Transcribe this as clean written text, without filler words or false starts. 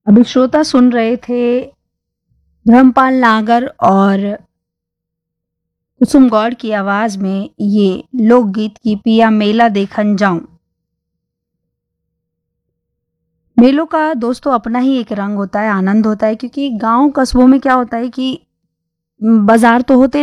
अभी श्रोता सुन रहे थे धर्मपाल नागर और कुसुम गौड़ की आवाज में ये लोकगीत की पिया मेला देखन जाऊं। मेलों का दोस्तों अपना ही एक रंग होता है, आनंद होता है, क्योंकि गांव कस्बों में क्या होता है कि बाजार तो होते